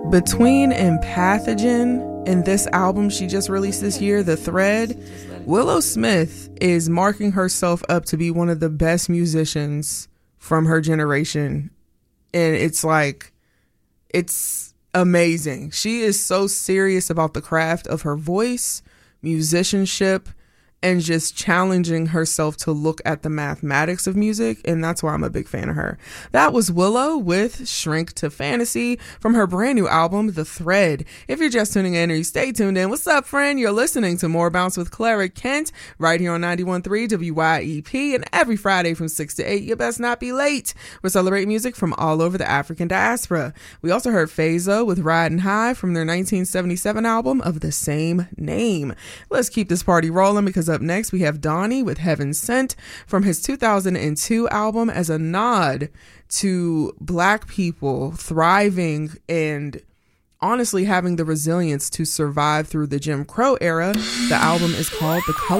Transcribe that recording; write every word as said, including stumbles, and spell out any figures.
Between Empathogen and this album she just released this year, The Thread, Willow Smith is marking herself up to be one of the best musicians from her generation. And it's like, it's amazing. She is so serious about the craft of her voice, musicianship, and just challenging herself to look at the mathematics of music. And that's why I'm a big fan of her. That was Willow with Shrink to Fantasy from her brand new album, The Thread. If you're just tuning in or you stay tuned in, what's up, friend? You're listening to More Bounce with Clara Kent right here on ninety-one point three W Y E P. And every Friday from six to eight, you best not be late. We're celebrating music from all over the African diaspora. We also heard Phaso with Riding High from their nineteen seventy-seven album of the same name. Let's keep this party rolling, because up next we have Donnie with Heaven Sent from his two thousand two album, as a nod to Black people thriving and honestly having the resilience to survive through the Jim Crow era. The album is called The Color